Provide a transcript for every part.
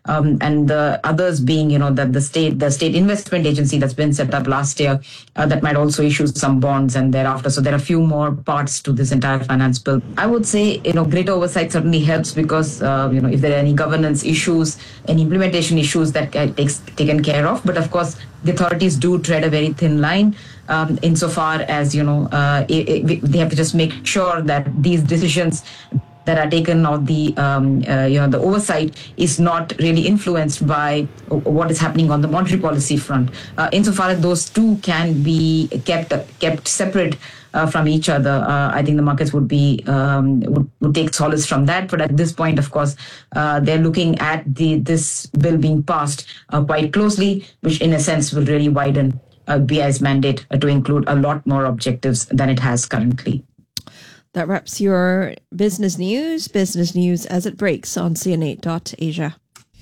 and the others being, that the state investment agency that's been set up last year, that might also issue some bonds and thereafter. So there are a few more parts to this entire finance bill. I would say, greater oversight certainly helps because, if there are any governance issues, any implementation issues that get taken care of. But of course, the authorities do tread a very thin line insofar as, they have to just make sure that these decisions that are taken or the oversight is not really influenced by what is happening on the monetary policy front. Insofar as those two can be kept separate from each other, I think the markets would take solace from that. But at this point, of course, they're looking at this bill being passed quite closely, which in a sense will really widen BI's mandate to include a lot more objectives than it has currently. That wraps your business news as it breaks on CNA.Asia.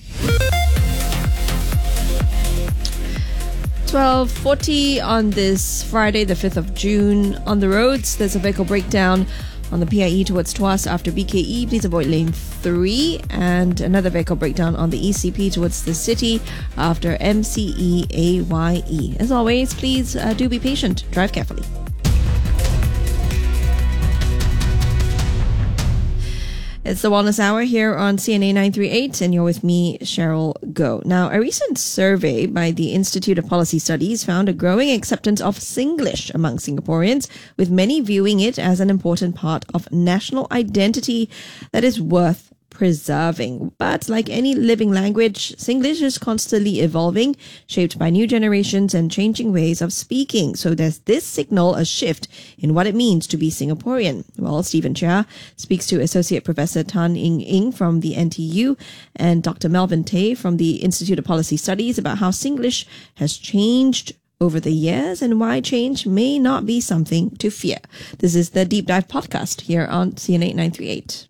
12:40 on this Friday, the 5th of June. On the roads, there's a vehicle breakdown on the PIE towards Tuas after BKE. Please avoid lane 3. And another vehicle breakdown on the ECP towards the city after MCE AYE. As always, please do be patient. Drive carefully. It's the Wellness Hour here on CNA 938, and you're with me, Cheryl Goh. Now, a recent survey by the Institute of Policy Studies found a growing acceptance of Singlish among Singaporeans, with many viewing it as an important part of national identity that is worth preserving. But like any living language, Singlish is constantly evolving, shaped by new generations and changing ways of speaking. So does this signal a shift in what it means to be Singaporean? Well, Stephen Chia speaks to Associate Professor Tan Ying Ying from the NTU and Dr. Melvin Tay from the Institute of Policy Studies about how Singlish has changed over the years and why change may not be something to fear. This is the Deep Dive podcast here on CNA 938.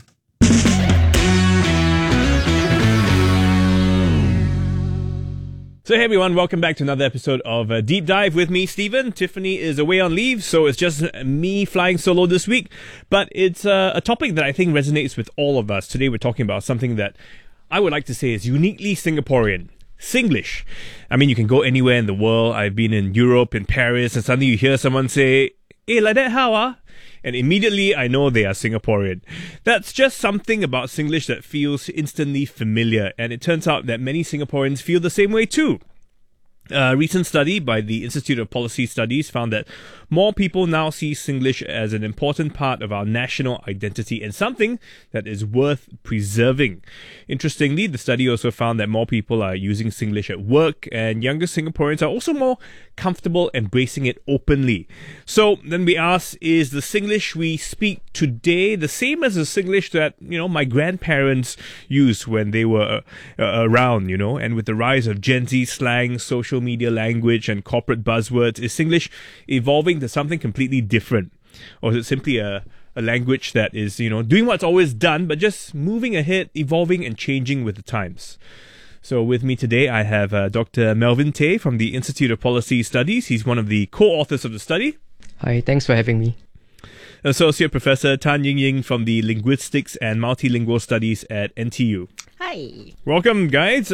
So hey everyone, welcome back to another episode of Deep Dive with me, Stephen. Tiffany is away on leave, so it's just me flying solo this week. But it's a topic that I think resonates with all of us. Today we're talking about something that I would like to say is uniquely Singaporean. Singlish. I mean, you can go anywhere in the world. I've been in Europe, in Paris, and suddenly you hear someone say, "Hey, like that how ah?" And immediately I know they are Singaporean. That's just something about Singlish that feels instantly familiar, and it turns out that many Singaporeans feel the same way too. A recent study by the Institute of Policy Studies found that more people now see Singlish as an important part of our national identity and something that is worth preserving. Interestingly, the study also found that more people are using Singlish at work, and younger Singaporeans are also more comfortable embracing it openly. So then we ask, is the Singlish we speak today the same as the Singlish that, my grandparents used when they were around, and with the rise of Gen Z slang, social media language, and corporate buzzwords, is Singlish evolving to something completely different? Or is it simply a language that is, doing what's always done, but just moving ahead, evolving and changing with the times? So with me today, I have Dr. Melvin Tay from the Institute of Policy Studies. He's one of the co-authors of the study. Hi, thanks for having me. Associate Professor Tan Ying Ying from the Linguistics and Multilingual Studies at NTU. Hi. Welcome, guys.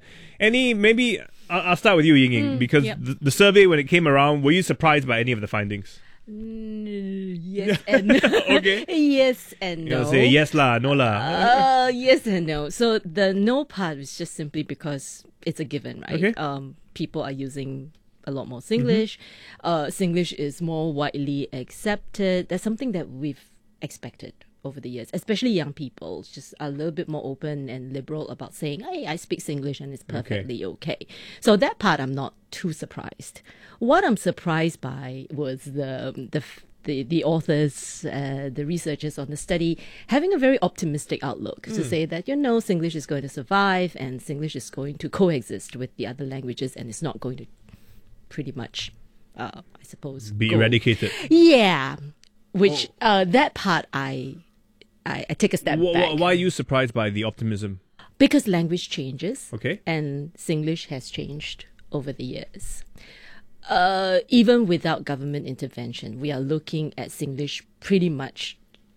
I'll start with you, Ying Ying, because the survey, when it came around, were you surprised by any of the findings? Yes and no. Okay. Yes and no. You'll say yes lah, no lah. Yes and no. So the no part is just simply because it's a given, right? Okay. People are using a lot more Singlish. Singlish is more widely accepted. That's something that we've expected over the years, especially young people, just a little bit more open and liberal about saying, hey, I speak Singlish and it's perfectly okay. So that part I'm not too surprised. What I'm surprised by was the authors, the researchers on the study, having a very optimistic outlook to say that, Singlish is going to survive and Singlish is going to coexist with the other languages and it's not going to pretty much, I suppose, be eradicated. Yeah. Which, that part I take a step back. Why are you surprised by the optimism? Because language changes. Okay. And Singlish has changed over the years. Even without government intervention, we are looking at Singlish pretty much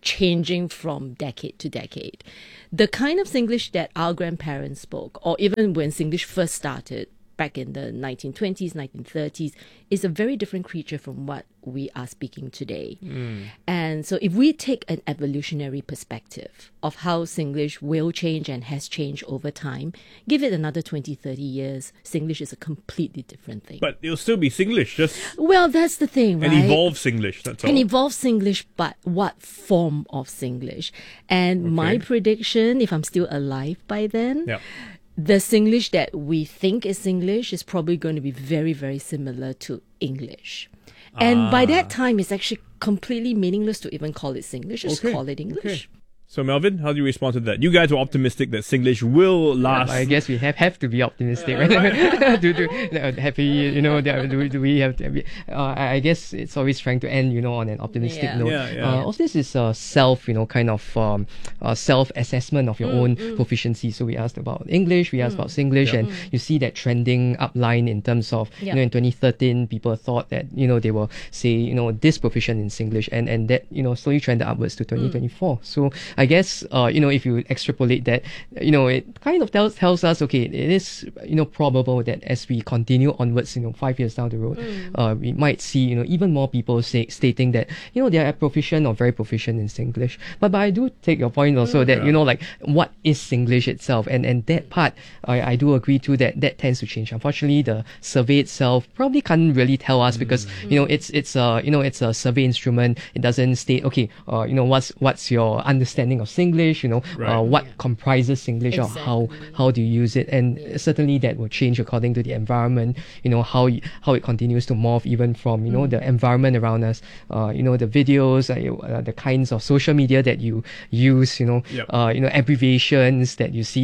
changing from decade to decade. The kind of Singlish that our grandparents spoke, or even when Singlish first started back in the 1920s, 1930s, is a very different creature from what we are speaking today. And so if we take an evolutionary perspective of how Singlish will change and has changed over time, give it another 20, 30 years, Singlish is a completely different thing. But it'll still be Singlish, just Well, that's the thing, right? an evolved Singlish, that's all. An evolved Singlish, but what form of Singlish? And my prediction, if I'm still alive by then, Yeah. the Singlish that we think is Singlish is probably going to be very, very similar to English. And by that time, it's actually completely meaningless to even call it Singlish. Just call it English. Okay. So Melvin, how do you respond to that? You guys were optimistic that Singlish will last. I guess we have to be optimistic, right? Happy, you know. Do we have? I guess it's always trying to end, on an optimistic Yeah. note. Yeah. All this is self, kind of self-assessment of your own proficiency. So we asked about English, we asked about Singlish, and you see that trending upline in terms of, in 2013, people thought that they were say this proficient in Singlish, and that slowly trended upwards to 2024. So I guess if you extrapolate that, it kind of tells us, okay, it is probable that as we continue onwards, 5 years down the road, we might see even more people stating that they are proficient or very proficient in Singlish. But I do take your point also that like what is Singlish itself, and that part I do agree to that tends to change. Unfortunately, the survey itself probably can't really tell us because it's a survey instrument. It doesn't state okay what's your understanding of Singlish, what comprises Singlish, or how do you use it, and certainly that will change according to the environment, how it continues to morph even from the environment around us, the videos, the kinds of social media that you use, abbreviations that you see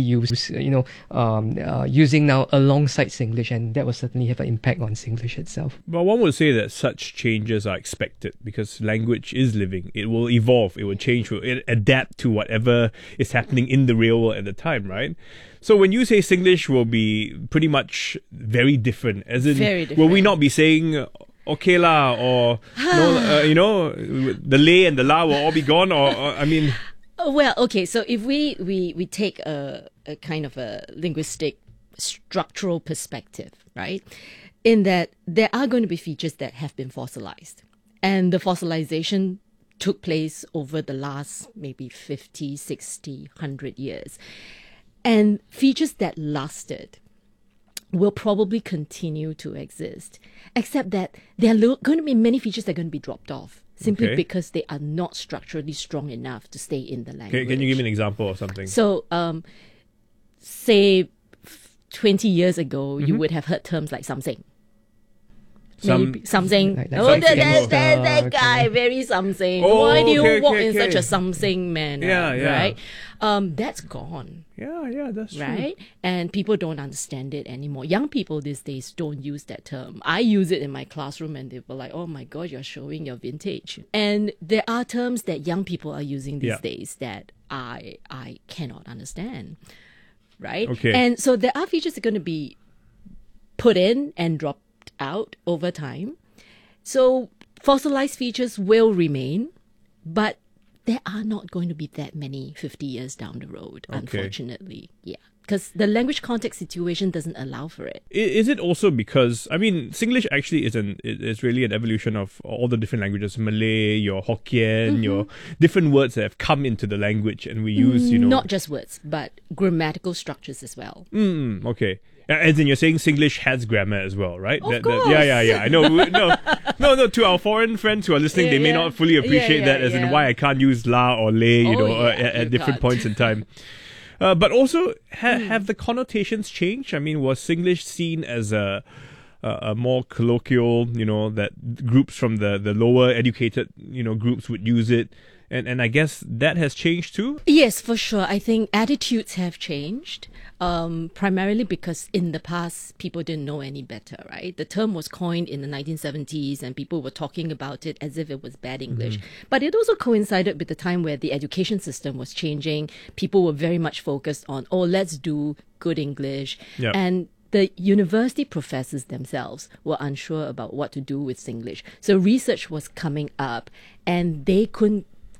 using now alongside Singlish, and that will certainly have an impact on Singlish itself. Well, one would say that such changes are expected because language is living. It will evolve, it will change, it will adapt to whatever is happening in the real world at the time, right? So when you say Singlish will be pretty much very different, as in, Very will we different. not be saying okay lah, or no, the lay and the la will all be gone, or I mean, Well, okay, so if we take a kind of a linguistic structural perspective, right? In that there are going to be features that have been fossilized. And the fossilization took place over the last maybe 50, 60, 100 years. And features that lasted will probably continue to exist, except that there are going to be many features that are going to be dropped off simply Okay. because they are not structurally strong enough to stay in the language. can you give me an example or something? So, say 20 years ago, you would have heard terms like something. Maybe something. Like Oh, something. that Okay. guy, very something. Oh, Why do you okay, walk okay, in such okay. a something manner? Yeah. Right? That's gone. Yeah, that's true. Right? And people don't understand it anymore. Young people these days don't use that term. I use it in my classroom and they were like, oh my God, you're showing your vintage. And there are terms that young people are using these Yeah. days that I cannot understand. Right? Okay. And so there are features that are going to be put in and dropped out over time. So fossilized features will remain, but there are not going to be that many 50 years down the road, unfortunately. Yeah. Because the language context situation doesn't allow for it. Is it also because, I mean, Singlish actually is really an evolution of all the different languages, Malay, your Hokkien, your different words that have come into the language and we use, Not just words, but grammatical structures as well. Okay. As in, you're saying Singlish has grammar as well, right? Of Yeah. I know. No. To our foreign friends who are listening, Yeah, they may yeah. not fully appreciate Yeah, that, as in yeah. why I can't use la or lay, Oh, yeah, at you different can't. points in time. But also, have the connotations changed? I mean, was Singlish seen as a more colloquial, that groups from the lower educated, groups would use it? And I guess that has changed too? Yes, for sure. I think attitudes have changed, primarily because in the past, people didn't know any better, right? The term was coined in the 1970s and people were talking about it as if it was bad English. But it also coincided with the time where the education system was changing. People were very much focused on, let's do good English. Yep. And the university professors themselves were unsure about what to do with Singlish. So research was coming up and they couldn't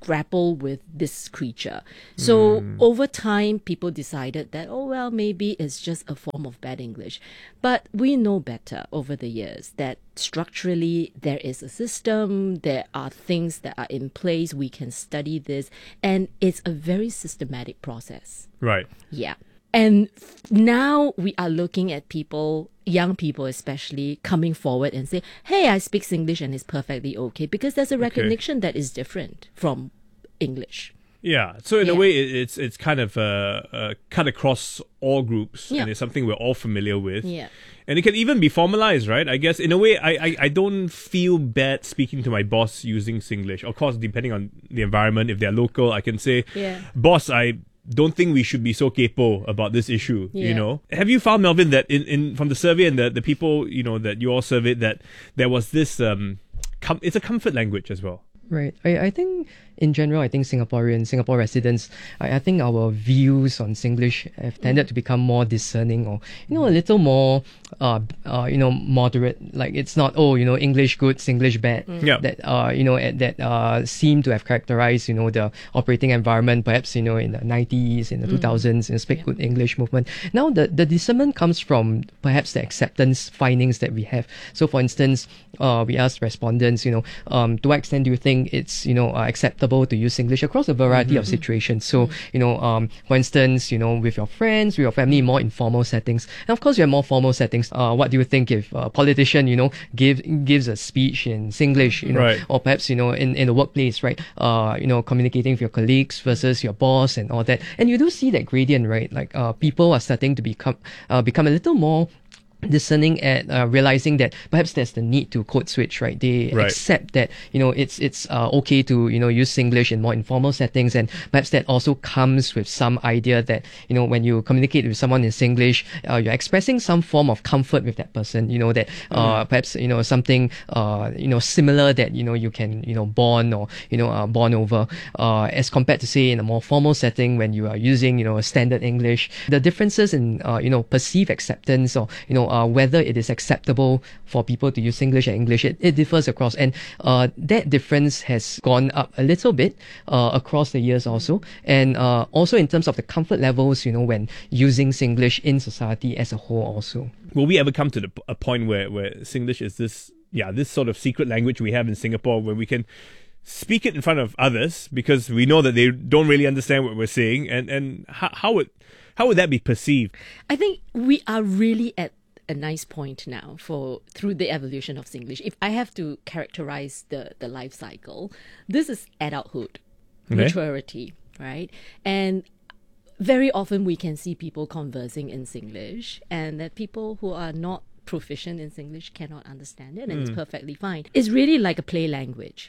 grapple with this creature. So over time, people decided that, oh, well, maybe it's just a form of bad English. But we know better over the years that structurally there is a system, there are things that are in place, we can study this, and it's a very systematic process. Right. Yeah. And now we are looking at people, young people especially, coming forward and say, hey, I speak Singlish and it's perfectly okay, because there's a recognition that is different from English. Yeah. So in a Yeah. way, it's kind of cut across all groups, Yeah. and it's something we're all familiar with. Yeah. And it can even be formalized, right? I guess in a way, I don't feel bad speaking to my boss using Singlish. Of course, depending on the environment, if they're local, I can say, Yeah. boss, I don't think we should be so capo about this issue, you Yeah. know? Have you found, Melvin, that in from the survey and the people, you know, that you all surveyed, that there was this, it's a comfort language as well? Right. I think in general, I think Singapore residents, I think our views on Singlish have tended to become more discerning, or, you know, a little more, moderate. Like, it's not, English good, Singlish bad. Yeah. That seem to have characterized, the operating environment, perhaps, in the 90s, in the 2000s, Speak Good English movement. Now, the discernment comes from perhaps the acceptance findings that we have. So, for instance, we asked respondents, to what extent do you think it's, acceptable to use English across a variety of situations? So, for instance, with your friends, with your family, more informal settings. And of course, you have more formal settings. What do you think if a politician, gives a speech in Singlish, Right. or perhaps, in the workplace, right? Communicating with your colleagues versus your boss and all that. And you do see that gradient, right? Like, people are starting to become a little more discerning at realizing that perhaps there's the need to code switch, right? They Right. accept that, it's okay to, use Singlish in more informal settings, and perhaps that also comes with some idea that, when you communicate with someone in Singlish, you're expressing some form of comfort with that person, that perhaps, something, similar that, you can, bond or, bond over, as compared to, say, in a more formal setting when you are using, standard English. The differences in, perceived acceptance, or, whether it is acceptable for people to use English and English, it differs across. And that difference has gone up a little bit across the years also. And also in terms of the comfort levels, when using Singlish in society as a whole also. Will we ever come to a point where Singlish is this sort of secret language we have in Singapore, where we can speak it in front of others because we know that they don't really understand what we're saying, and how would that be perceived? I think we are really at a nice point now through the evolution of Singlish. If I have to characterize the life cycle, this is adulthood, maturity, right? And very often we can see people conversing in Singlish, and that people who are not proficient in Singlish cannot understand it, and it's perfectly fine. It's really like a play language.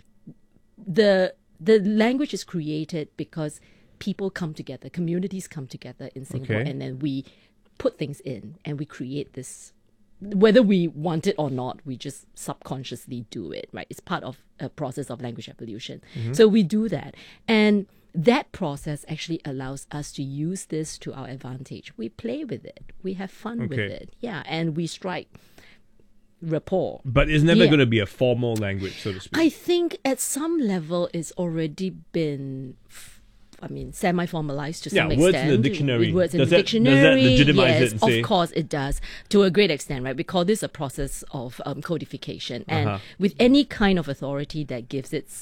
The language is created because people come together, communities come together in Singapore, Okay. and then we put things in and we create this. Whether we want it or not, we just subconsciously do it, right? It's part of a process of language evolution. So we do that. And that process actually allows us to use this to our advantage. We play with it. We have fun with Okay. it. Yeah. And we strike rapport. But it's never Yeah. going to be a formal language, so to speak. I think at some level it's already been semi-formalized to some Yeah, extent. words in the dictionary. Words in Does the that- does that dictionary. legitimize yes, it and say- of course it does, to a great extent, right? We call this a process of codification. And with any kind of authority that gives it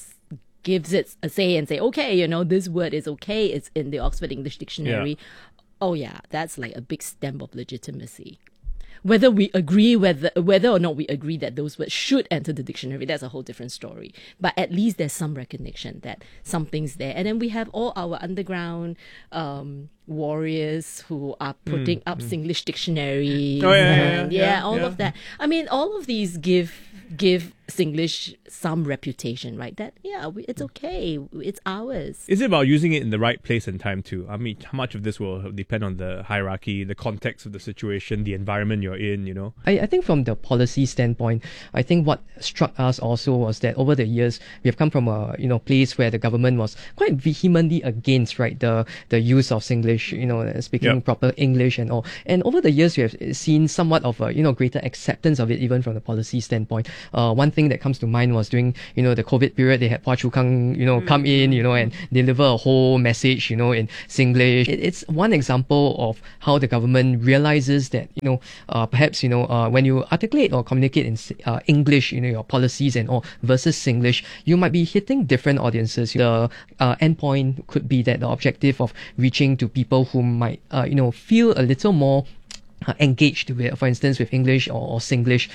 a say and say, okay, this word is okay, it's in the Oxford English Dictionary. Oh yeah, that's like a big stamp of legitimacy. Whether we agree, whether or not we agree that those words should enter the dictionary, that's a whole different story. But at least there's some recognition that something's there. And then we have all our underground warriors who are putting up Singlish dictionaries. Oh, and yeah, all yeah. of that. I mean, all of these give Singlish some reputation, right? That, it's okay. It's ours. Is it about using it in the right place and time too? I mean, how much of this will depend on the hierarchy, the context of the situation, the environment you're in, I think from the policy standpoint, I think what struck us also was that over the years, we have come from a place where the government was quite vehemently against, right, the use of Singlish, speaking Yep. proper English and all. And over the years, we have seen somewhat of a, greater acceptance of it, even from the policy standpoint. One thing thing that comes to mind was during, the COVID period, they had Phua Chu Kang, come in, and deliver a whole message, in Singlish. It's one example of how the government realizes that, perhaps, when you articulate or communicate in English, your policies and all versus Singlish, you might be hitting different audiences. The endpoint could be that the objective of reaching to people who might, feel a little more engaged with, for instance, with English or Singlish,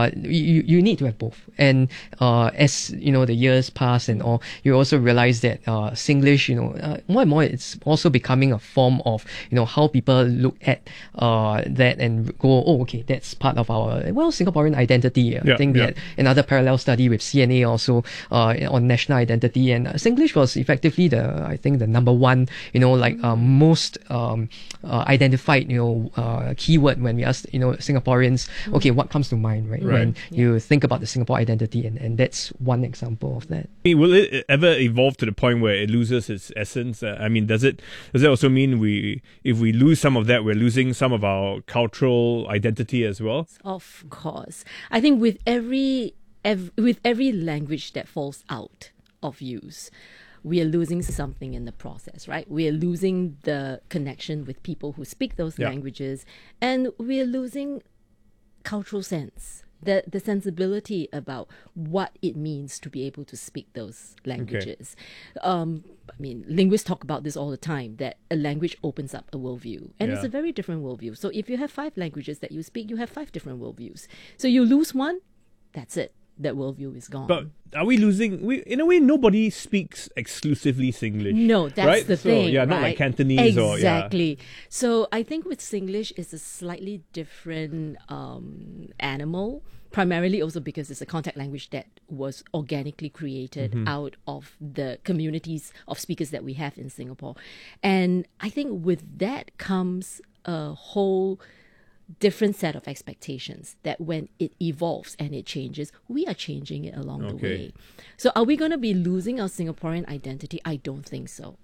you need to have both. And as the years pass and all, you also realize that Singlish, more and more, it's also becoming a form of how people look at that and go, oh, okay, that's part of our Singaporean identity. I think we had another parallel study with CNA also on national identity, and Singlish was effectively the number one most identified keyword when we ask Singaporeans, okay, what comes to mind, right? When you think about the Singapore identity, and that's one example of that. Will it ever evolve to the point where it loses its essence? Does it also mean if we lose some of that, we're losing some of our cultural identity as well? Of course. I think with every language that falls out of use, we are losing something in the process, right? We are losing the connection with people who speak those languages, and we are losing cultural sense, the sensibility about what it means to be able to speak those languages. Linguists talk about this all the time, that a language opens up a worldview, and it's a very different worldview. So if you have 5 languages that you speak, you have 5 different worldviews. So you lose one, that's it. That worldview is gone. But are we losing? In a way, nobody speaks exclusively Singlish. No, that's right? the thing. Not like Cantonese exactly. So I think with Singlish, it's a slightly different animal. Primarily also because it's a contact language that was organically created out of the communities of speakers that we have in Singapore. And I think with that comes a whole different set of expectations that when it evolves and it changes, we are changing it along the way. So are we going to be losing our Singaporean identity? I don't think so.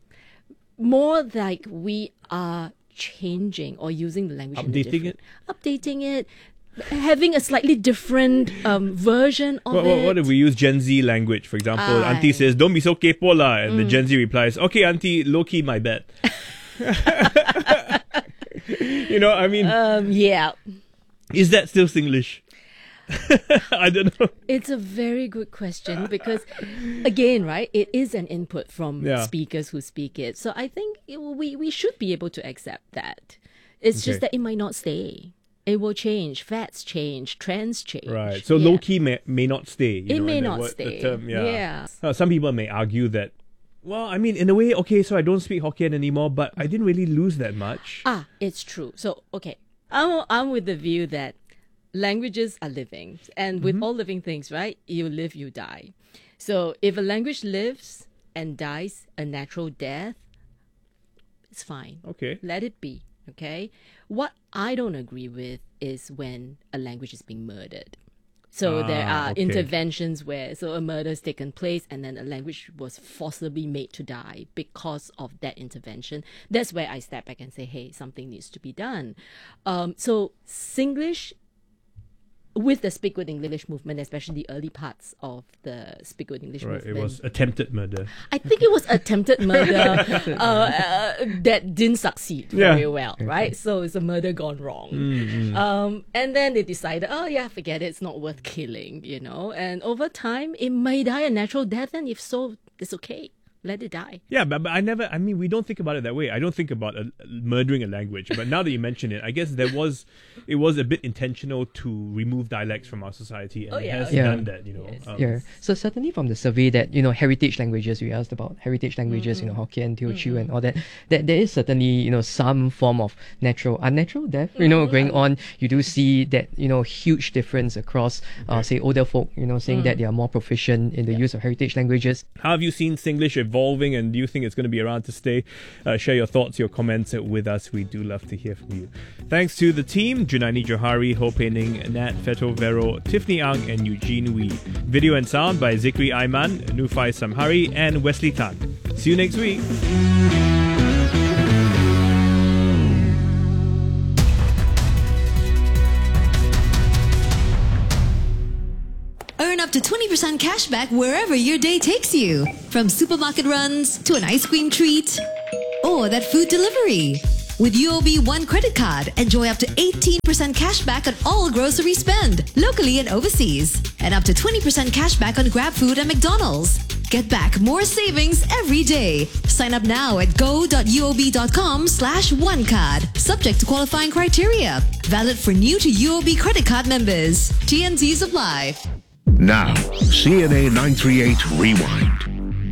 More like we are changing or using the language updating it, having a slightly different version of it. What if we use Gen Z language, for example? Auntie says, "Don't be so kepo lah," and the Gen Z replies, "Okay, Auntie, low key, my bad." Yeah. Is that still Singlish? I don't know. It's a very good question because, again, right, it is an input from speakers who speak it. So I think we should be able to accept that. It's just that it might not stay. It will change. Fads change. Trends change. Right. So low-key may not stay. It may not stay. The term, some people may argue that, well, in a way, okay, so I don't speak Hokkien anymore, but I didn't really lose that much. It's true. So, okay, I'm with the view that languages are living. And with all living things, right, you live, you die. So if a language lives and dies a natural death, it's fine. Okay. Let it be, okay? What I don't agree with is when a language is being murdered. So there are interventions where a murder has taken place and then a language was forcibly made to die because of that intervention. That's where I step back and say, hey, something needs to be done. So Singlish, with the Speak Good English movement, especially the early parts of the Speak Good English movement. It was attempted murder. I think it was attempted murder that didn't succeed very well, right? So it's a murder gone wrong. And then they decided, forget it, it's not worth killing, And over time, it may die a natural death, and if so, it's okay. Let it die. Yeah, but we don't think about it that way. I don't think about murdering a language. But now that you mention it, I guess it was a bit intentional to remove dialects from our society, and it has done that, Yes. So certainly from the survey that, heritage languages, we asked about heritage languages, Hokkien, Teochew and all that, there is certainly, some form of unnatural death, going on. You do see that, huge difference across, say, older folk, saying that they are more proficient in the use of heritage languages. How have you seen Singlish evolving, and do you think it's going to be around to stay? Share your thoughts, your comments with us. We do love to hear from you. Thanks to the team: Junaini Johari, Ho Pei Ning, Nat Feto Vero, Tiffany Ang, and Eugene Wee. Video and sound by Zikri Aiman, Nufai Samhari, and Wesley Tan. See you next week. Earn up to 20% cash back wherever your day takes you. From supermarket runs to an ice cream treat or that food delivery. With UOB One credit card, enjoy up to 18% cash back on all grocery spend, locally and overseas. And up to 20% cash back on GrabFood and McDonald's. Get back more savings every day. Sign up now at go.uob.com/onecard. Subject to qualifying criteria. Valid for new to UOB credit card members. TNCs apply. Now, CNA 938 Rewind.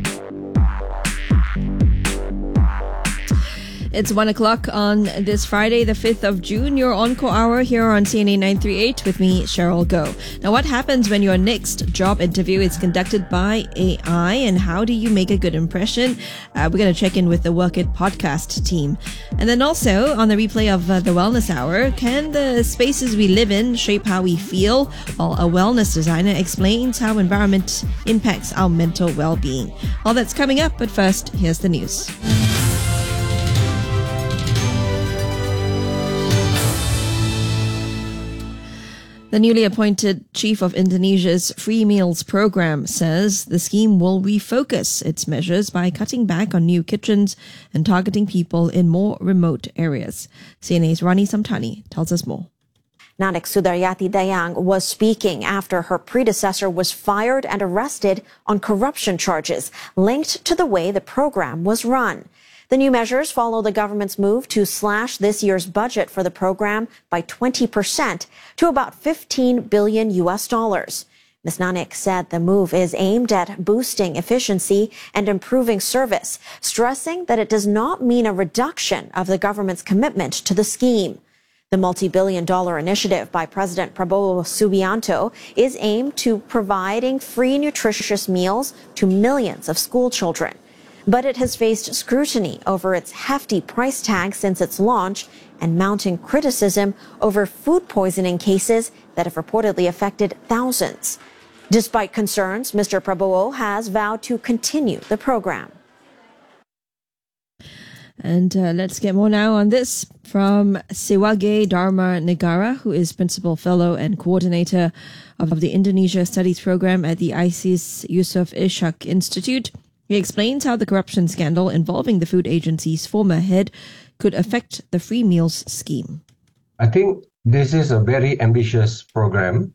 It's 1 o'clock on this Friday, the 5th of June. Your Encore Hour here on CNA 938 with me, Cheryl Go. Now, what happens when your next job interview is conducted by AI, and how do you make a good impression? We're going to check in with the Work It podcast team. And then also, on the replay of the Wellness Hour, can the spaces we live in shape how we feel? While a wellness designer explains how environment impacts our mental well-being. All that's coming up, but first, here's the news. The newly appointed chief of Indonesia's Free Meals program says the scheme will refocus its measures by cutting back on new kitchens and targeting people in more remote areas. CNA's Rani Samtani tells us more. Nanik Sudaryati Dayang was speaking after her predecessor was fired and arrested on corruption charges linked to the way the program was run. The new measures follow the government's move to slash this year's budget for the program by 20% to about $15 billion. Ms. Nanik said the move is aimed at boosting efficiency and improving service, stressing that it does not mean a reduction of the government's commitment to the scheme. The multi-billion-dollar initiative by President Prabowo Subianto is aimed to providing free nutritious meals to millions of school children. But it has faced scrutiny over its hefty price tag since its launch and mounting criticism over food poisoning cases that have reportedly affected thousands. Despite concerns, Mr. Prabowo has vowed to continue the program. And let's get more now on this from Sewage Dharma Negara, who is Principal Fellow and Coordinator of the Indonesia Studies Program at the ISIS Yusof Ishak Institute. He explains how the corruption scandal involving the food agency's former head could affect the free meals scheme. I think this is a very ambitious program.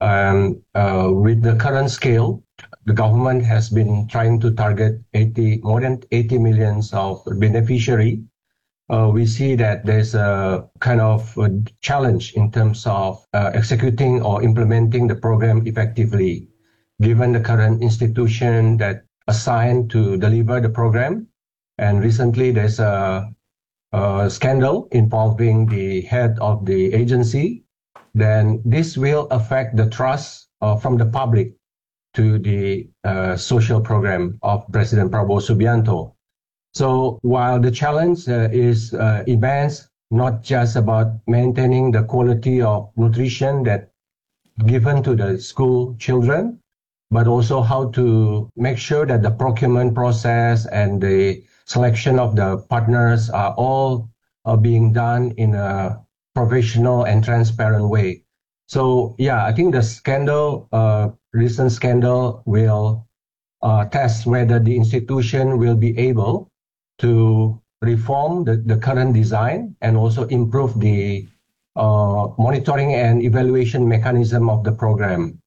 With the current scale, the government has been trying to target more than 80 million of beneficiaries. We see that there's a kind of a challenge in terms of executing or implementing the program effectively, given the current institution that assigned to deliver the program. And recently there's a scandal involving the head of the agency. Then this will affect the trust from the public to the social program of President Prabowo Subianto. So while the challenge is immense, not just about maintaining the quality of nutrition that given to the school children, but also how to make sure that the procurement process and the selection of the partners are all being done in a professional and transparent way. So yeah, I think the scandal, recent scandal will test whether the institution will be able to reform the current design and also improve the monitoring and evaluation mechanism of the program.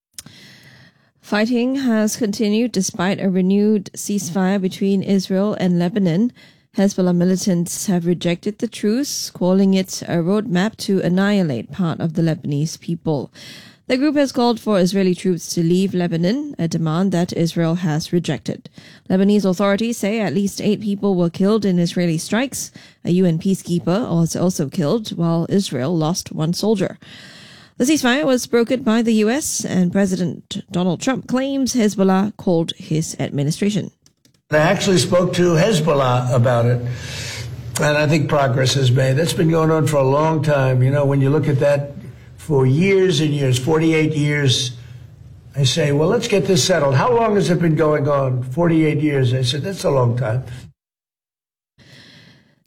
Fighting has continued despite a renewed ceasefire between Israel and Lebanon. Hezbollah militants have rejected the truce, calling it a roadmap to annihilate part of the Lebanese people. The group has called for Israeli troops to leave Lebanon, a demand that Israel has rejected. Lebanese authorities say at least 8 people were killed in Israeli strikes. A UN peacekeeper was also killed, while Israel lost 1 soldier. The ceasefire was brokered by the US, and President Donald Trump claims Hezbollah called his administration. I actually spoke to Hezbollah about it, and I think progress is made. That's been going on for a long time. You know, when you look at that for years and years, 48 years, I say, well, let's get this settled. How long has it been going on? 48 years. I said, that's a long time.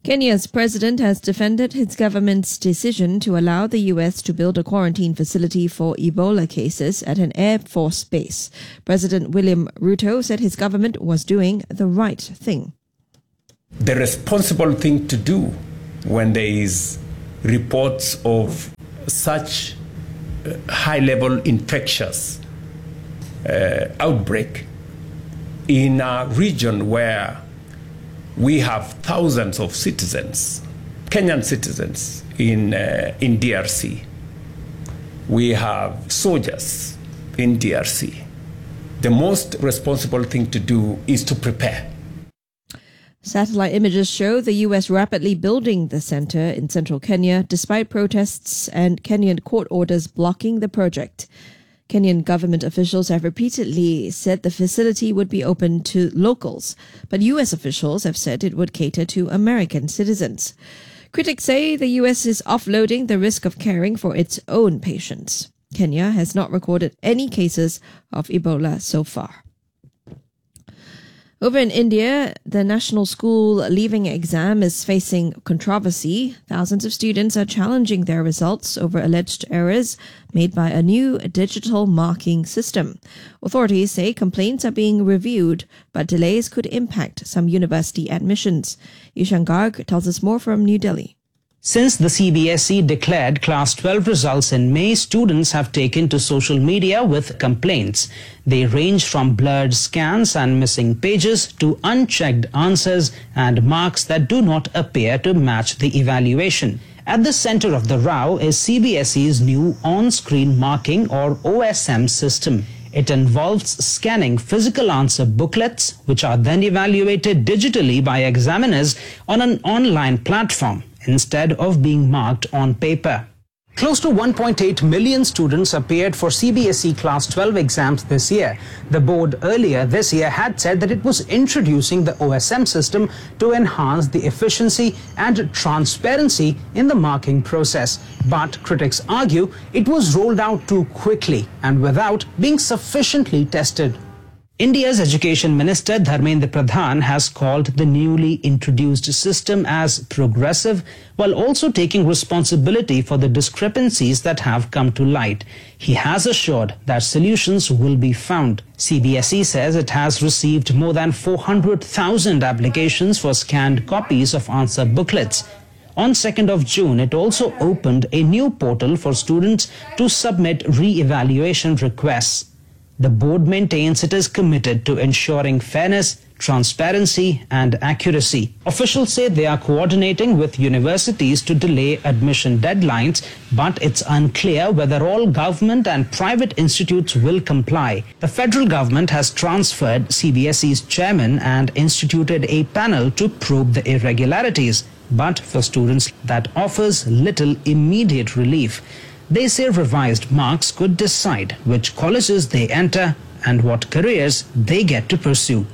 Kenya's president has defended his government's decision to allow the U.S. to build a quarantine facility for Ebola cases at an Air Force base. President William Ruto said his government was doing the right thing. The responsible thing to do when there is reports of such high-level infectious outbreak in a region where we have thousands of citizens, Kenyan citizens in DRC. We have soldiers in DRC. The most responsible thing to do is to prepare. Satellite images show the U.S. rapidly building the center in central Kenya despite protests and Kenyan court orders blocking the project. Kenyan government officials have repeatedly said the facility would be open to locals, but U.S. officials have said it would cater to American citizens. Critics say the U.S. is offloading the risk of caring for its own patients. Kenya has not recorded any cases of Ebola so far. Over in India, the national school leaving exam is facing controversy. Thousands of students are challenging their results over alleged errors made by a new digital marking system. Authorities say complaints are being reviewed, but delays could impact some university admissions. Ishan Garg tells us more from New Delhi. Since the CBSE declared Class 12 results in May, students have taken to social media with complaints. They range from blurred scans and missing pages to unchecked answers and marks that do not appear to match the evaluation. At the center of the row is CBSE's new on-screen marking or OSM system. It involves scanning physical answer booklets, which are then evaluated digitally by examiners on an online platform, instead of being marked on paper. Close to 1.8 million students appeared for CBSE Class 12 exams this year. The board earlier this year had said that it was introducing the OSM system to enhance the efficiency and transparency in the marking process. But critics argue it was rolled out too quickly and without being sufficiently tested. India's Education Minister Dharmendra Pradhan has called the newly introduced system as progressive, while also taking responsibility for the discrepancies that have come to light. He has assured that solutions will be found. CBSE says it has received more than 400,000 applications for scanned copies of answer booklets. On 2nd of June, it also opened a new portal for students to submit re-evaluation requests. The board maintains it is committed to ensuring fairness, transparency and accuracy. Officials say they are coordinating with universities to delay admission deadlines, but it's unclear whether all government and private institutes will comply. The federal government has transferred CBSE's chairman and instituted a panel to probe the irregularities, but for students that offers little immediate relief. They say revised marks could decide which colleges they enter and what careers they get to pursue.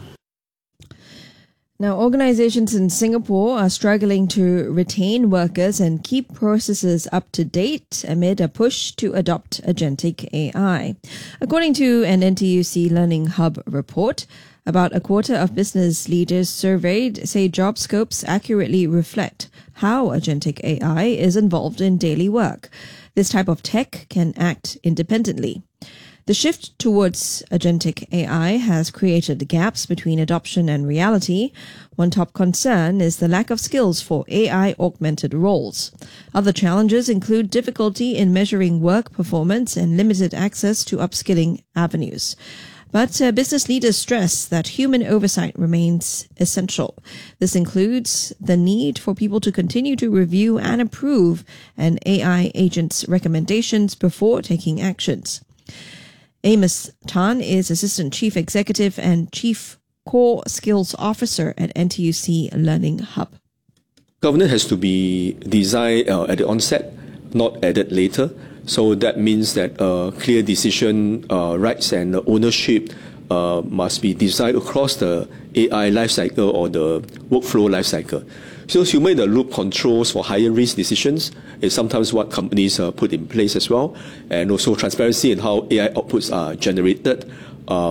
Now, organizations in Singapore are struggling to retain workers and keep processes up to date amid a push to adopt agentic AI. According to an NTUC Learning Hub report, about a quarter of business leaders surveyed say job scopes accurately reflect how agentic AI is involved in daily work. This type of tech can act independently. The shift towards agentic AI has created gaps between adoption and reality. One top concern is the lack of skills for AI-augmented roles. Other challenges include difficulty in measuring work performance and limited access to upskilling avenues. But business leaders stress that human oversight remains essential. This includes the need for people to continue to review and approve an AI agent's recommendations before taking actions. Amos Tan is Assistant Chief Executive and Chief Core Skills Officer at NTUC Learning Hub. Governance has to be designed at the onset, not added later. So that means that clear decision rights and ownership must be designed across the AI lifecycle or the workflow lifecycle. So human-in-the-loop controls for higher risk decisions is sometimes what companies put in place as well, and also transparency in how AI outputs are generated.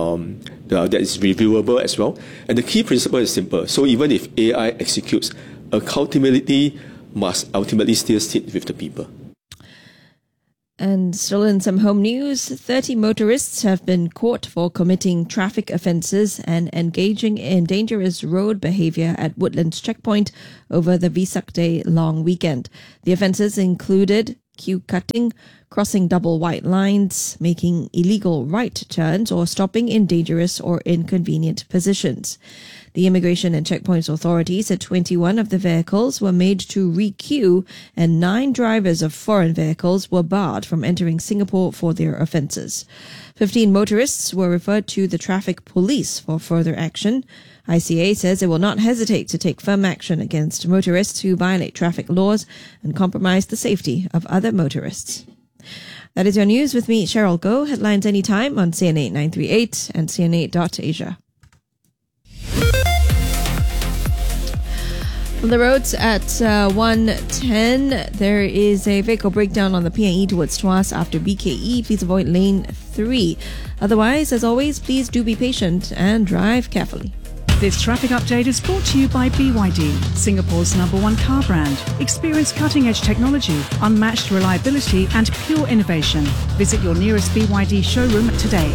That is reviewable as well. And the key principle is simple. So even if AI executes accountability must ultimately still sit with the people. And still in some home news, 30 motorists have been caught for committing traffic offences and engaging in dangerous road behaviour at Woodlands Checkpoint over the Vesak Day long weekend. The offences included queue cutting, crossing double white lines, making illegal right turns, or stopping in dangerous or inconvenient positions. The Immigration and Checkpoints authorities said 21 of the vehicles were made to re-queue and 9 drivers of foreign vehicles were barred from entering Singapore for their offences. 15 motorists were referred to the traffic police for further action. ICA says it will not hesitate to take firm action against motorists who violate traffic laws and compromise the safety of other motorists. That is your news with me, Cheryl Goh. Headlines anytime on CNA 938 and CNA.Asia. On the roads at 110, there is a vehicle breakdown on the PNE towards Tuas after BKE. Please avoid lane 3. Otherwise, as always, please do be patient and drive carefully. This traffic update is brought to you by BYD, Singapore's #1 car brand. Experience cutting-edge technology, unmatched reliability and pure innovation. Visit your nearest BYD showroom today.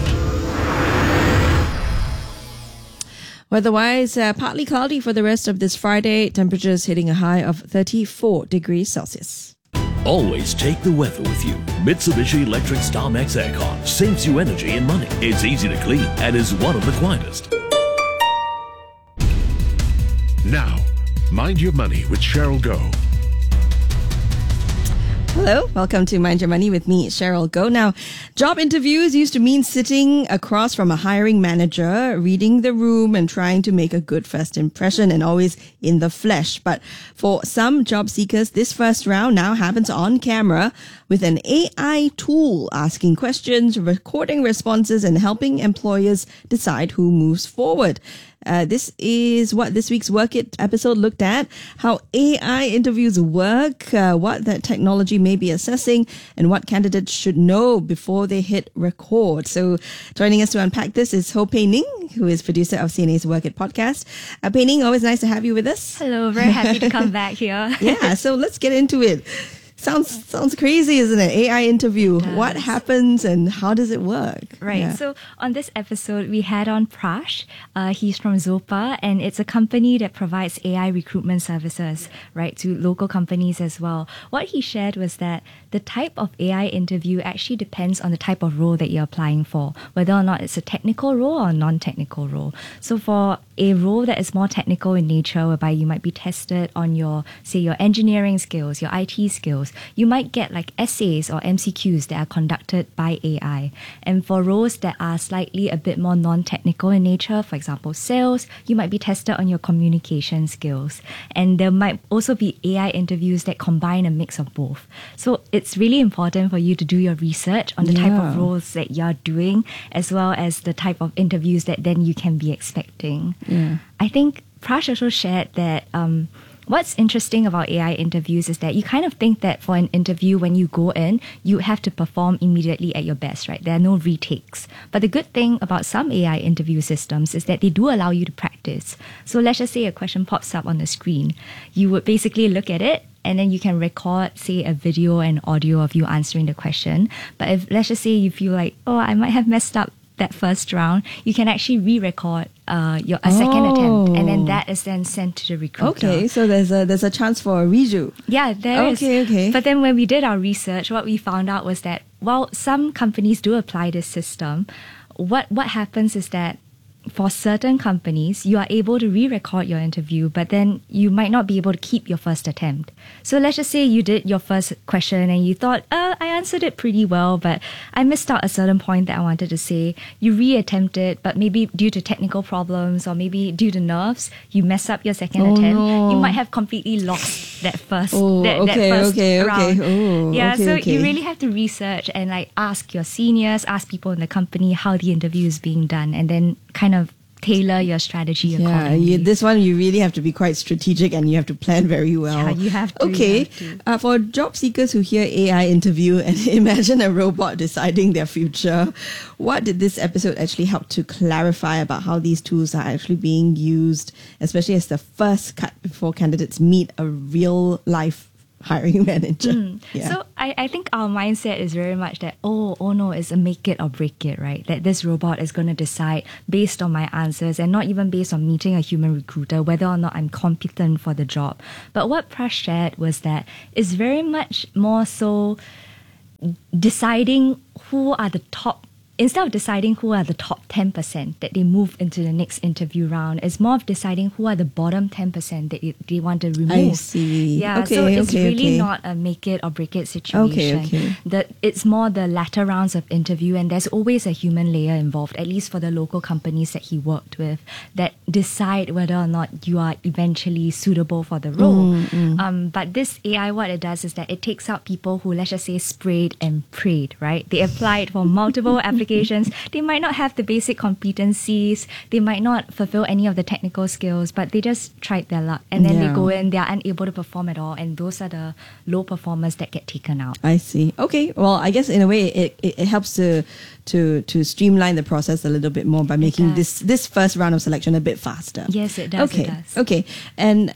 Weather-wise, partly cloudy for the rest of this Friday. Temperatures hitting a high of 34 degrees Celsius. Always take the weather with you. Mitsubishi Electric StarMax Aircon saves you energy and money. It's easy to clean and is one of the quietest. Now, Mind Your Money with Cheryl Goh. Hello, welcome to Mind Your Money with me, Cheryl Goh. Now, job interviews used to mean sitting across from a hiring manager, reading the room and trying to make a good first impression and always in the flesh. But for some job seekers, this first round now happens on camera with an AI tool asking questions, recording responses and helping employers decide who moves forward. This is what this week's Work It episode looked at, how AI interviews work, what that technology may be assessing, and what candidates should know before they hit record. So joining us to unpack this is Ho Pei Ning, who is producer of CNA's Work It podcast. Pei Ning, always nice to have you with us. Hello, very happy to come back here. Yeah, so let's get into it. Sounds crazy, isn't it? AI interview. What happens and how does it work? Right. Yeah. So on this episode, we had on Prash. He's from Zopa, and it's a company that provides AI recruitment services, right, to local companies as well. What he shared was that the type of AI interview actually depends on the type of role that you're applying for, whether or not it's a technical role or a non-technical role. So for a role that is more technical in nature, whereby you might be tested on your engineering skills, your IT skills, you might get like essays or MCQs that are conducted by AI. And for roles that are slightly a bit more non-technical in nature, for example, sales, you might be tested on your communication skills. And there might also be AI interviews that combine a mix of both. So it's really important for you to do your research on the type of roles that you're doing, as well as the type of interviews that then you can be expecting. Yeah. I think Prash also shared that what's interesting about AI interviews is that you kind of think that for an interview, when you go in, you have to perform immediately at your best, right? There are no retakes. But the good thing about some AI interview systems is that they do allow you to practice. So let's just say a question pops up on the screen. You would basically look at it, and then you can record, say, a video and audio of you answering the question. But if, let's just say, you feel like, oh, I might have messed up that first round, you can actually re-record a second attempt, and then that is then sent to the recruiter. Okay, so there's a chance for a redo. Yeah, there is. Okay. But then when we did our research, what we found out was that while some companies do apply this system, what happens is that for certain companies, you are able to re-record your interview, but then you might not be able to keep your first attempt. So let's just say you did your first question and you thought, I answered it pretty well, but I missed out a certain point that I wanted to say. You re-attempt it, but maybe due to technical problems or maybe due to nerves, you mess up your second attempt. No. You might have completely lost that first round. You really have to research and like ask your seniors, ask people in the company how the interview is being done, and then kind of tailor your strategy Yeah, accordingly. this one you really have to be quite strategic and you have to plan very well. Yeah, you have to. Okay, you have to. For job seekers who hear AI interview and imagine a robot deciding their future, what did this episode actually help to clarify about how these tools are actually being used, especially as the first cut before candidates meet a real life hiring manager? Yeah. So I think our mindset is very much that, oh no, it's a make it or break it, right? That this robot is going to decide based on my answers and not even based on meeting a human recruiter whether or not I'm competent for the job. But what Prash shared was that it's very much more so deciding who are the top. Instead of deciding who are the top 10% that they move into the next interview round, it's more of deciding who are the bottom 10% that they want to remove. I see. Yeah, Okay, so it's okay, really okay. not a make it or break it situation. Okay. It's more the latter rounds of interview, and there's always a human layer involved, at least for the local companies that he worked with, that decide whether or not you are eventually suitable for the role. But this AI, what it does is that it takes out people who, let's just say, sprayed and prayed, right? They applied for multiple applications. They might not have the basic competencies. They might not fulfill any of the technical skills, but they just tried their luck. And then they go in, they are unable to perform at all. And those are the low performers that get taken out. I see. Okay. Well, I guess in a way it helps to streamline the process a little bit more by making this first round of selection a bit faster. Yes, it does. Okay. It does. Okay. And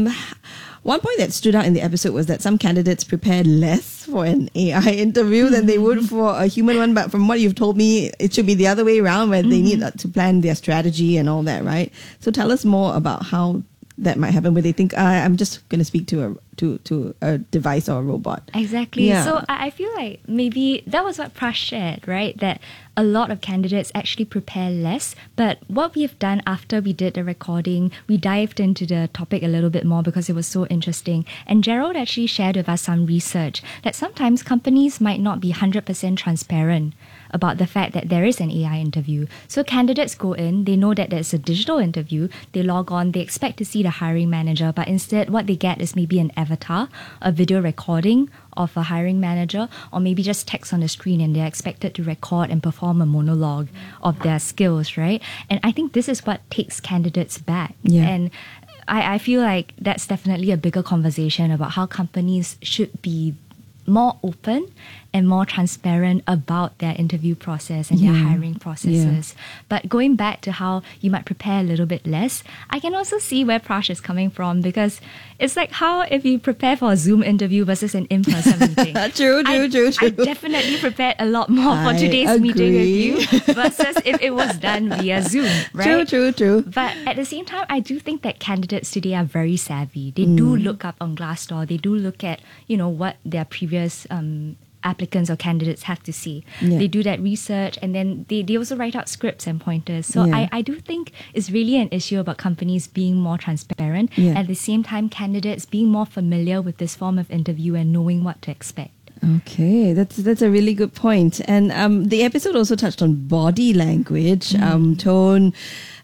one point that stood out in the episode was that some candidates prepared less for an AI interview than they would for a human one. But from what you've told me, it should be the other way around, where they need to plan their strategy and all that, right? So tell us more about how that might happen, where they think, I'm just going to speak to a device or a robot. Exactly. Yeah. So I feel like maybe that was what Prash shared, right? That a lot of candidates actually prepare less. But what we have done after we did the recording, we dived into the topic a little bit more because it was so interesting. And Gerald actually shared with us some research that sometimes companies might not be 100% transparent about the fact that there is an AI interview. So candidates go in, they know that there's a digital interview, they log on, they expect to see the hiring manager, but instead what they get is maybe an avatar, a video recording of a hiring manager, or maybe just text on the screen, and they're expected to record and perform a monologue of their skills, right? And I think this is what takes candidates back. Yeah. And I feel like that's definitely a bigger conversation about how companies should be more open and more transparent about their interview process and their hiring processes. But going back to how you might prepare a little bit less, I can also see where Prash is coming from, because it's like how if you prepare for a Zoom interview versus an in-person meeting. True. I definitely prepared a lot more for today's meeting with you versus if it was done via Zoom, right? True. But at the same time, I do think that candidates today are very savvy. They do look up on Glassdoor. They do look at, what their previous applicants or candidates have to see. Yeah. They do that research, and then they also write out scripts and pointers. So I do think it's really an issue about companies being more transparent. Yeah. At the same time, candidates being more familiar with this form of interview and knowing what to expect. Okay, that's a really good point. And the episode also touched on body language, tone,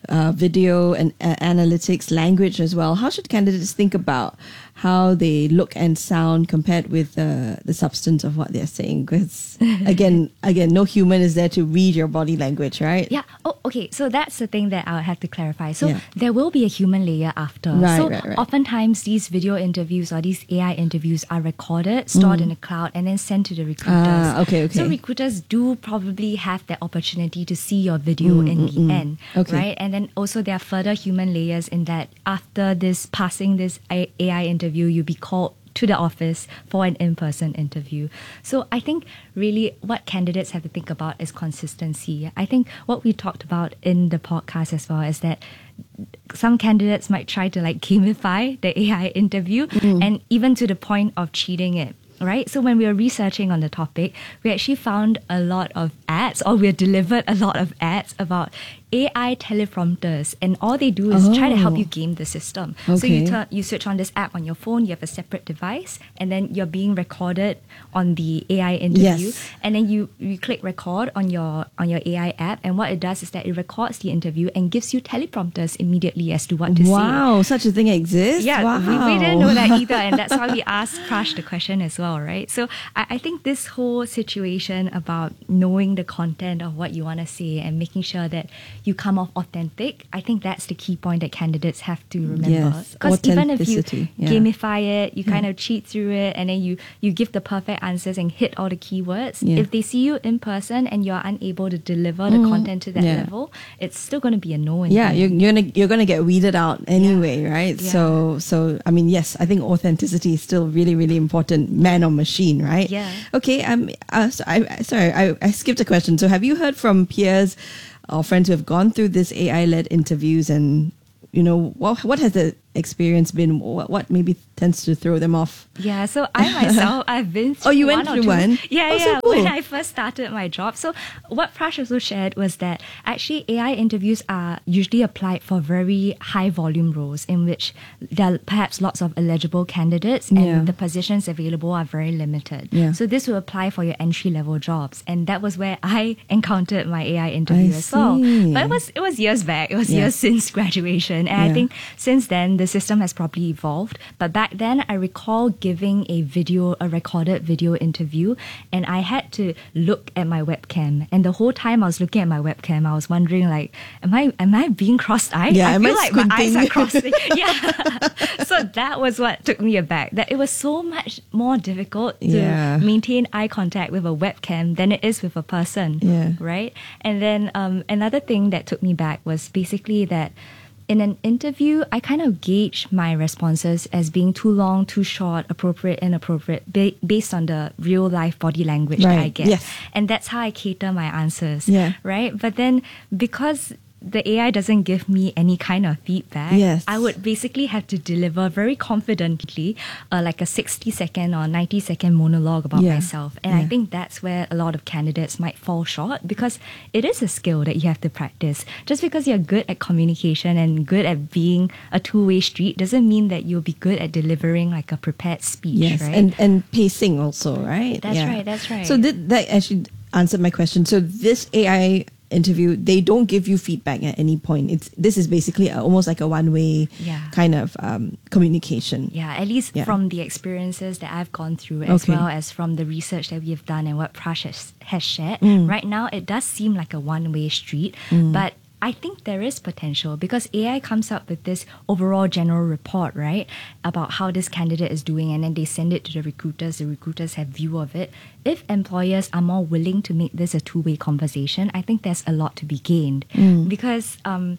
video and analytics, language as well. How should candidates think about how they look and sound compared with the substance of what they're saying? Because again, no human is there to read your body language, right? Yeah. Oh, okay. So that's the thing that I would have to clarify. So there will be a human layer after. Right. Oftentimes these video interviews or these AI interviews are recorded, stored in the cloud, and then sent to the recruiters. Okay. So recruiters do probably have the opportunity to see your video in the end, right? And then also there are further human layers in that after passing this AI interview, you'll be called to the office for an in-person interview. So I think really what candidates have to think about is consistency. I think what we talked about in the podcast as well is that some candidates might try to gamify the AI interview and even to the point of cheating it. Right? So when we were researching on the topic, we actually found a lot of ads, or we were delivered a lot of ads about AI teleprompters, and all they do is try to help you game the system. So you switch on this app on your phone, you have a separate device, and then you're being recorded on the AI interview, and then you click record on your AI app, and what it does is that it records the interview and gives you teleprompters immediately as to what to say. Wow, such a thing exists? Yeah, wow. we didn't know that either, and that's why we asked Prash the question as well, right? So I think this whole situation about knowing the content of what you want to say and making sure that you come off authentic. I think that's the key point that candidates have to remember. Yes, Because even if you authenticity, yeah. gamify it, you kind of cheat through it, and then you give the perfect answers and hit all the keywords. Yeah. If they see you in person and you're unable to deliver the content to that Yeah. level, it's still going to be a no. In Yeah, the end. you're gonna get weeded out anyway, right? Yeah. So I mean, yes, I think authenticity is still really, really important, man or machine, right? Yeah. Okay. I skipped a question. So, have you heard from peers or friends who have gone through this AI-led interviews, and what has the experience been? What maybe tends to throw them off? Yeah, so I myself, I've been through you went one or through two. one? Yeah, Oh, so yeah. cool. When I first started my job. So what Prash also shared was that actually AI interviews are usually applied for very high volume roles in which there are perhaps lots of eligible candidates and Yeah. the positions available are very limited. Yeah. So this will apply for your entry level jobs. And that was where I encountered my AI interview I as well. see. But it was years back. It was Yeah. years since graduation. And I Yeah. think since then the system has probably evolved. But back then I recall giving a recorded video interview, and I had to look at my webcam. And the whole time I was looking at my webcam, I was wondering like, am I being cross-eyed? Yeah, I am feel I like my eyes are squinting? crossing. Yeah. So that was what took me aback. That it was so much more difficult to Yeah. maintain eye contact with a webcam than it is with a person. Yeah. Right? And then another thing that took me back was basically that in an interview, I kind of gauge my responses as being too long, too short, appropriate, inappropriate, based on the real life body language that I Right. get. Yes. And that's how I cater my answers. Yeah. Right? But then because the AI doesn't give me any kind of feedback, Yes. I would basically have to deliver very confidently like a 60-second or 90-second monologue about Yeah. myself. And I Yeah. think that's where a lot of candidates might fall short, because it is a skill that you have to practice. Just because you're good at communication and good at being a two-way street doesn't mean that you'll be good at delivering like a prepared speech, Yes, right? and pacing also, right? That's right, that's right. So that actually answered my question. So this AI interview, they don't give you feedback at any point. This is basically almost like a one-way Yeah. kind of communication. Yeah, at least Yeah. from the experiences that I've gone through, as Okay. well as from the research that we have done and what Prash has shared. Mm. Right now, it does seem like a one-way street, Mm. but I think there is potential because AI comes up with this overall general report, right, about how this candidate is doing, and then they send it to the recruiters. The recruiters have view of it. If employers are more willing to make this a two-way conversation, I think there's a lot to be gained. Because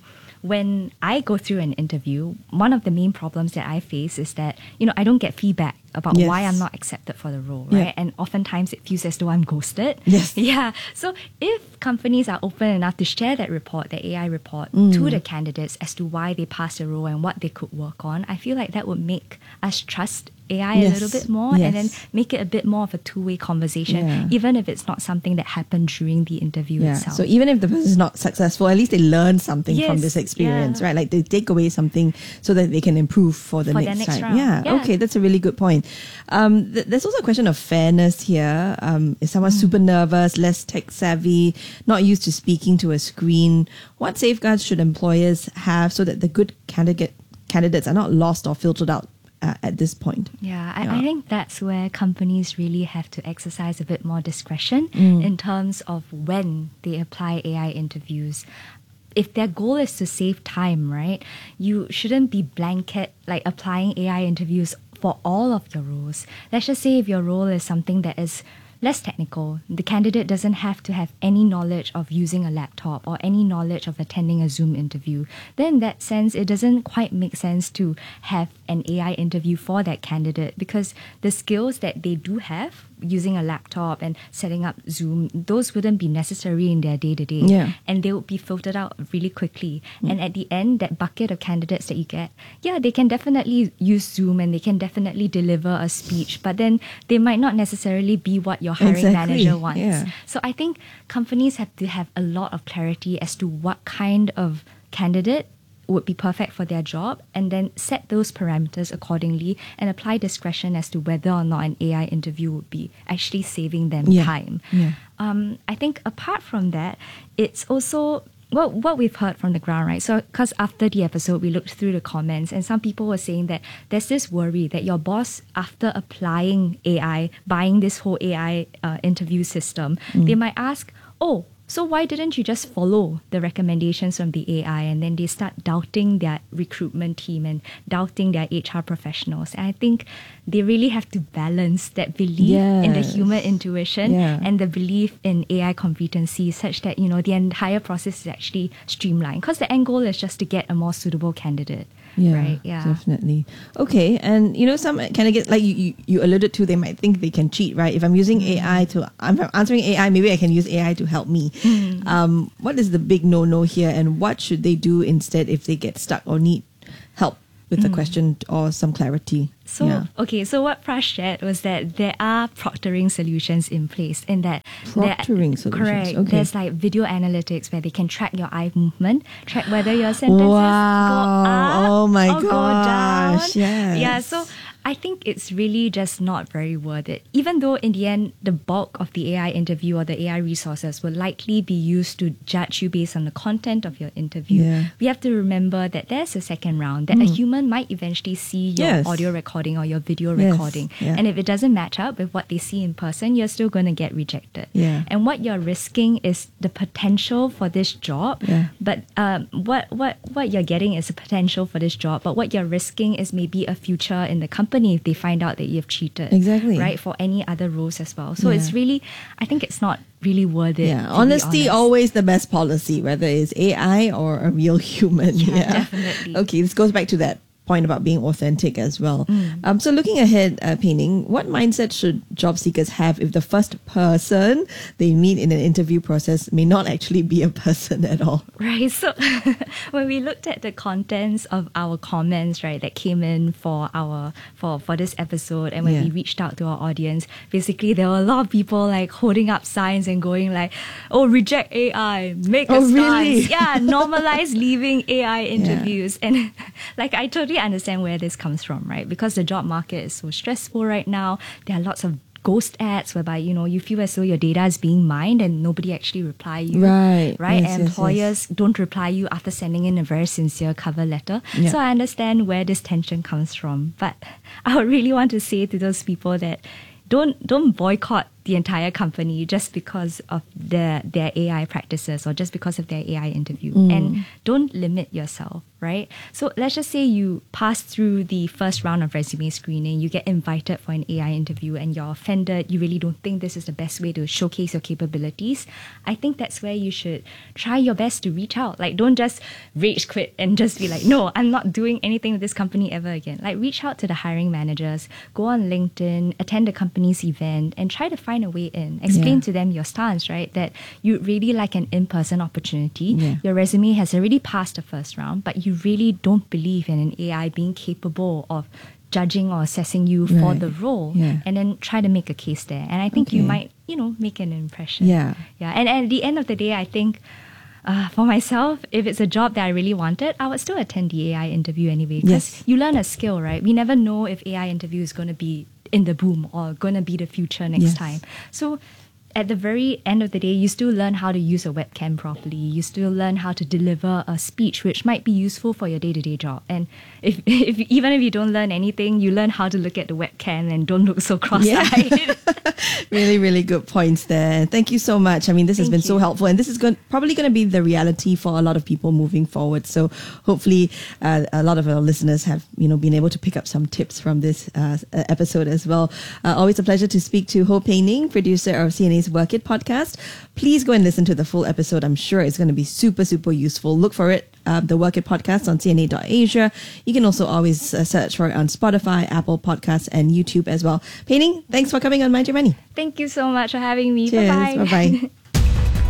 when I go through an interview, one of the main problems that I face is that, I don't get feedback about Yes. why I'm not accepted for the role, Yeah. right? And oftentimes it feels as though I'm ghosted. Yes. Yeah. So if companies are open enough to share that report, the AI report, Mm. to the candidates as to why they passed the role and what they could work on, I feel like that would make us trust AI a Yes. little bit more, and then Yes. make it a bit more of a two-way conversation, Yeah. even if it's not something that happened during the interview Yeah. itself. So even if the person is not successful, at least they learn something from Yes, this experience, yeah. right? Like they take away something so that they can improve for the For the next next time. round. Yeah. Yeah. Okay, that's a really good point. There's also a question of fairness here. Is someone super nervous, less tech savvy, not used to speaking to a screen? What safeguards should employers have so that the good candidates are not lost or filtered out at this point? Yeah, I think that's where companies really have to exercise a bit more discretion Mm. in terms of when they apply AI interviews. If their goal is to save time, right, you shouldn't be blanket like applying AI interviews for all of your roles. Let's just say if your role is something that is less technical, the candidate doesn't have to have any knowledge of using a laptop or any knowledge of attending a Zoom interview. Then in that sense, it doesn't quite make sense to have an AI interview for that candidate, because the skills that they do have using a laptop and setting up Zoom, those wouldn't be necessary in their day-to-day. Yeah. And they would be filtered out really quickly. And at the end, that bucket of candidates that you get, yeah, they can definitely use Zoom and they can definitely deliver a speech, but then they might not necessarily be what your hiring Exactly, manager wants. yeah. So I think companies have to have a lot of clarity as to what kind of candidate would be perfect for their job, and then set those parameters accordingly and apply discretion as to whether or not an AI interview would be actually saving them Yeah. time. Yeah. I think apart from that, it's also what we've heard from the ground, right? So, because after the episode, we looked through the comments, and some people were saying that there's this worry that your boss, after applying AI, buying this whole AI interview system, they might ask, "Oh, So why didn't you just follow the recommendations from the AI? And then they start doubting their recruitment team and doubting their HR professionals. And I think they really have to balance that belief in the human intuition and the belief in AI competency, such that, the entire process is actually streamlined. Because the end goal is just to get a more suitable candidate. Yeah, right? Yeah, definitely. Okay, and some candidates, like you alluded to, they might think they can cheat, right? If I'm using AI I'm answering AI, maybe I can use AI to help me. What is the big no-no here, and what should they do instead if they get stuck or need help with a question or some clarity? So what Prash shared was that there are proctoring solutions in place, in that proctoring solutions. Correct. Okay. There's like video analytics where they can track your eye movement, track whether your sentences go up oh my or gosh, go down. yes. Yeah, so I think it's really just not very worth it. Even though in the end, the bulk of the AI interview or the AI resources will likely be used to judge you based on the content of your interview, we have to remember that there's a second round, that a human might eventually see your audio recording or your video recording. And if it doesn't match up with what they see in person, you're still going to get rejected. And what you're risking is the potential for this job. But what you're getting is a potential for this job, but what you're risking is maybe a future in the company if they find out that you've cheated. Exactly. Right? For any other roles as well. So it's really, I think it's not really worth it. Yeah, honesty always the best policy, whether it's AI or a real human. Yeah, definitely. Okay, this goes back to that point about being authentic as well. So looking ahead, Pei Ning, what mindset should job seekers have if the first person they meet in an interview process may not actually be a person at all? Right. So when we looked at the contents of our comments, right, that came in for this episode, and when we reached out to our audience, basically there were a lot of people like holding up signs and going like, "Oh, reject AI, make a stance." Really? Yeah, normalize leaving AI interviews. And like I totally understand where this comes from, right? Because the job market is so stressful right now. There are lots of ghost ads whereby, you feel as though your data is being mined and nobody actually reply you. Right. Yes, and employers don't reply you after sending in a very sincere cover letter. So I understand where this tension comes from. But I would really want to say to those people that don't boycott the entire company just because of their AI practices or just because of their AI interview. And don't limit yourself, right? So let's just say you pass through the first round of resume screening, you get invited for an AI interview and you're offended, you really don't think this is the best way to showcase your capabilities. I think that's where you should try your best to reach out. Like, don't just rage quit and just be like, no, I'm not doing anything with this company ever again. Like, reach out to the hiring managers, go on LinkedIn, attend the company's event, and try to find a way in. Explain to them your stance, right? That you really like an in-person opportunity. Your resume has already passed the first round, but you really don't believe in an AI being capable of judging or assessing you for the role. And then try to make a case there. And I think you might, make an impression. Yeah. And at the end of the day, I think for myself, if it's a job that I really wanted, I would still attend the AI interview anyway. Because you learn a skill, right? We never know if AI interview is going to be in the boom or going to be the future next time. So at the very end of the day, you still learn how to use a webcam properly. You still learn how to deliver a speech, which might be useful for your day-to-day job. And if even if you don't learn anything, you learn how to look at the webcam and don't look so cross-eyed. Really, really good points there. Thank you so much. I mean, this has been so helpful, and this is probably going to be the reality for a lot of people moving forward. So hopefully a lot of our listeners have, been able to pick up some tips from this episode as well. Always a pleasure to speak to Ho Pei Ning, producer of CNA's Work It podcast. Please go and listen to the full episode. I'm sure it's going to be super, super useful. Look for it, the Work It podcast on CNA.Asia. You can also always search for it on Spotify, Apple Podcasts, and YouTube as well. Pei Ning, thanks for coming on Mind Your Money. Thank you so much for having me. Cheers. Bye-bye. Bye-bye.